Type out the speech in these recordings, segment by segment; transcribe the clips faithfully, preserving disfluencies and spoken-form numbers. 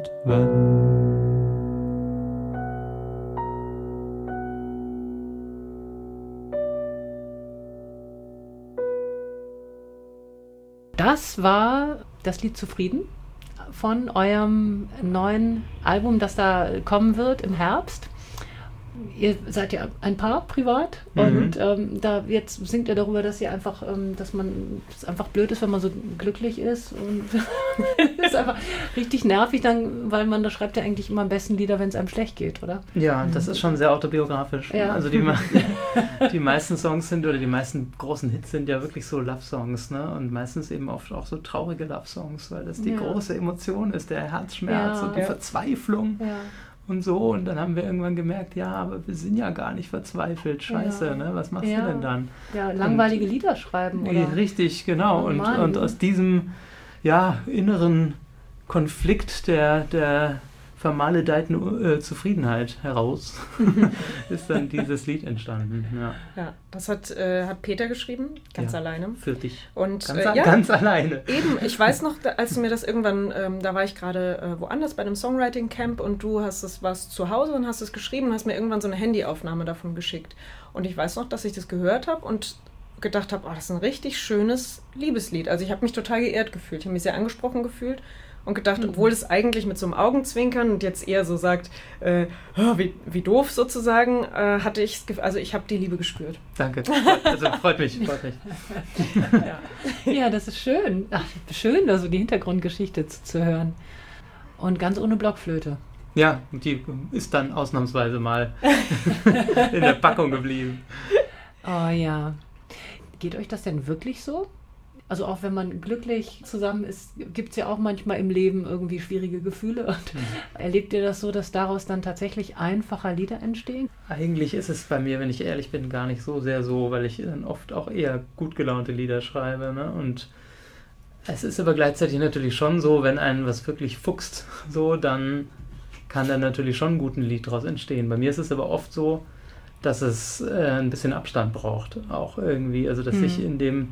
und wenn. Das war das Lied Zufrieden von eurem neuen Album, das da kommen wird im Herbst. Ihr seid ja ein Paar privat mhm. und ähm, da jetzt singt ihr darüber, dass ihr einfach, ähm, dass man es einfach blöd ist, wenn man so glücklich ist und das ist einfach richtig nervig, dann, weil man da schreibt ja eigentlich immer am besten Lieder, wenn es einem schlecht geht, oder? Ja, das ist schon sehr autobiografisch. Ja. Also die, die meisten Songs sind oder die meisten großen Hits sind ja wirklich so Love-Songs, ne? Und meistens eben oft auch so traurige Love-Songs, weil das die ja. große Emotion ist, der Herzschmerz ja. und die ja. Verzweiflung. Ja. Und so, und dann haben wir irgendwann gemerkt, ja, aber wir sind ja gar nicht verzweifelt, scheiße, ja. ne? Was machst ja. du denn dann? Ja, langweilige und, Lieder schreiben, oder? Richtig, genau. Oh, und, und aus diesem, ja, inneren Konflikt der, der vermaledeiten äh, Zufriedenheit heraus ist dann dieses Lied entstanden. Ja, ja das hat, äh, hat Peter geschrieben, ganz ja, alleine. Für dich. Und, ganz, äh, ja, ganz alleine. Eben, ich weiß noch, als du mir das irgendwann, ähm, da war ich gerade äh, woanders bei einem Songwriting-Camp und du hast es was zu Hause und hast es geschrieben und hast mir irgendwann so eine Handyaufnahme davon geschickt. Und ich weiß noch, dass ich das gehört habe und gedacht habe, oh, das ist ein richtig schönes Liebeslied. Also ich habe mich total geehrt gefühlt, ich habe mich sehr angesprochen gefühlt. Und gedacht, mhm. obwohl es eigentlich mit so einem Augenzwinkern und jetzt eher so sagt, äh, oh, wie, wie doof sozusagen, äh, hatte ich, also ich habe die Liebe gespürt. Danke, also freut mich, freut mich. ja. ja, das ist schön. Ach, schön, also die Hintergrundgeschichte zu, zu hören. Und ganz ohne Blockflöte. Ja, die ist dann ausnahmsweise mal in der Packung geblieben. Oh ja. Geht euch das denn wirklich so? Also auch wenn man glücklich zusammen ist, gibt es ja auch manchmal im Leben irgendwie schwierige Gefühle. Und mhm. erlebt ihr das so, dass daraus dann tatsächlich einfacher Lieder entstehen? Eigentlich ist es bei mir, wenn ich ehrlich bin, gar nicht so sehr so, weil ich dann oft auch eher gut gelaunte Lieder schreibe. Ne? Und es ist aber gleichzeitig natürlich schon so, wenn einen was wirklich fuchst, so, dann kann da natürlich schon ein gutes Lied daraus entstehen. Bei mir ist es aber oft so, dass es äh, ein bisschen Abstand braucht. Auch irgendwie, also dass mhm. ich in dem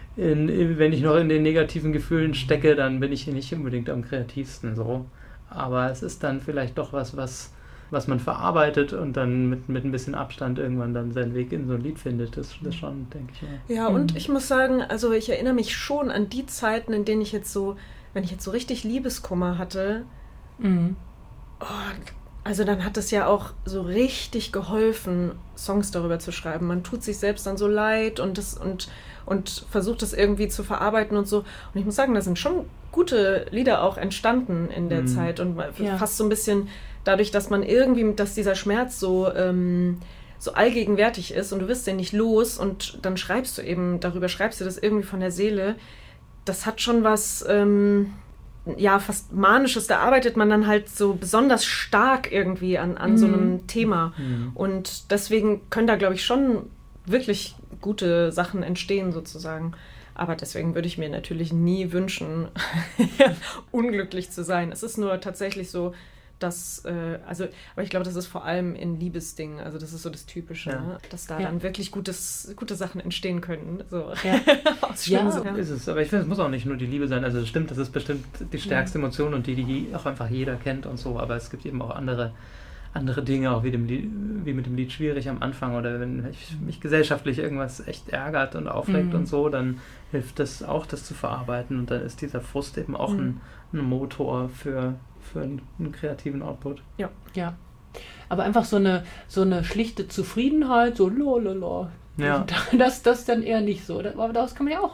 In, wenn ich noch in den negativen Gefühlen stecke, dann bin ich nicht unbedingt am kreativsten so. Aber es ist dann vielleicht doch was, was, was man verarbeitet und dann mit, mit ein bisschen Abstand irgendwann dann seinen Weg in so ein Lied findet. Das, das schon, denke ich mal. Ja, und mhm. ich muss sagen, also ich erinnere mich schon an die Zeiten, in denen ich jetzt so, wenn ich jetzt so richtig Liebeskummer hatte, mhm. oh, also dann hat es ja auch so richtig geholfen, Songs darüber zu schreiben. Man tut sich selbst dann so leid und das und und versucht das irgendwie zu verarbeiten und so. Und ich muss sagen, da sind schon gute Lieder auch entstanden in der mhm. Zeit und ja. fast so ein bisschen dadurch, dass man irgendwie, dass dieser Schmerz so, ähm, so allgegenwärtig ist und du wirst den nicht los und dann schreibst du eben darüber, schreibst du das irgendwie von der Seele. Das hat schon was, ähm, ja, fast Manisches. Da arbeitet man dann halt so besonders stark irgendwie an, an mhm. so einem Thema. Mhm. Und deswegen können da, glaube ich, schon wirklich gute Sachen entstehen sozusagen. Aber deswegen würde ich mir natürlich nie wünschen, unglücklich zu sein. Es ist nur tatsächlich so, dass, äh, also, aber ich glaube, das ist vor allem in Liebesdingen, also das ist so das Typische, ja. ne? Dass da ja. dann wirklich gutes, gute Sachen entstehen können. So. Ja, ja so ist es. Aber ich finde, es muss auch nicht nur die Liebe sein. Also das stimmt, das ist bestimmt die stärkste ja. Emotion und die, die auch einfach jeder kennt und so. Aber es gibt eben auch andere andere Dinge, auch wie, dem Lied, wie mit dem Lied schwierig am Anfang oder wenn mich, mich gesellschaftlich irgendwas echt ärgert und aufregt mhm. und so, dann hilft das auch, das zu verarbeiten und dann ist dieser Frust eben auch mhm. ein, ein Motor für, für einen, einen kreativen Output. Ja, ja. Aber einfach so eine, so eine schlichte Zufriedenheit, so lololo. Ja. Das, das dann eher nicht so. Aber daraus kann man ja auch.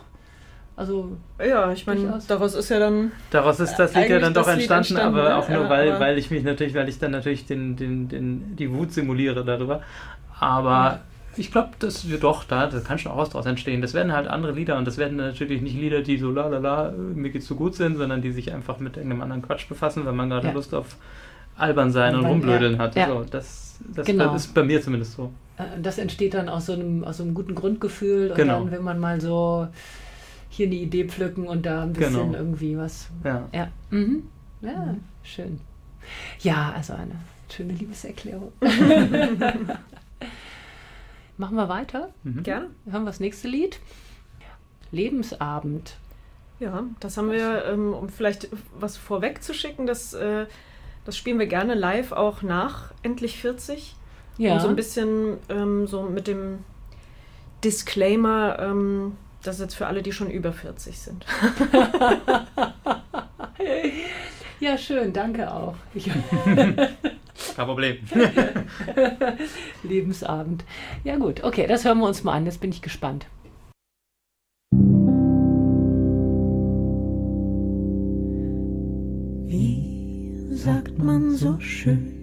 Also ja, ich meine, daraus ist ja dann... Daraus ist das Lied ja dann doch entstanden, entstanden, aber auch nur, ja, weil, weil ich mich natürlich, weil ich dann natürlich den, den, den, die Wut simuliere darüber. Aber ja. ich glaube, dass wir doch, da, da kann schon auch was draus entstehen. Das werden halt andere Lieder und das werden natürlich nicht Lieder, die so la la la, mir geht's so gut sind, sondern die sich einfach mit irgendeinem anderen Quatsch befassen, weil man gerade ja. Lust auf albern sein und, und rumblödeln ja. hat. Ja. So, das das genau. ist bei mir zumindest so. Das entsteht dann aus so einem, aus so einem guten Grundgefühl und genau. dann, wenn man mal so hier eine Idee pflücken und da ein bisschen genau. irgendwie was. Ja. Ja, mhm. ja mhm. schön. Ja, also eine schöne Liebeserklärung. Machen wir weiter? Mhm. Gerne. Hören wir das nächste Lied. Lebensabend. Ja, das haben wir, ähm, um vielleicht was vorwegzuschicken, das, äh, das spielen wir gerne live auch nach Endlich vierzig. Ja. Und so ein bisschen ähm, so mit dem Disclaimer, ähm, das ist jetzt für alle, die schon über vierzig sind. Ja, schön, danke auch. Ich Kein Problem. Lebensabend. Ja gut, okay, das hören wir uns mal an, jetzt bin ich gespannt. Wie sagt man so schön?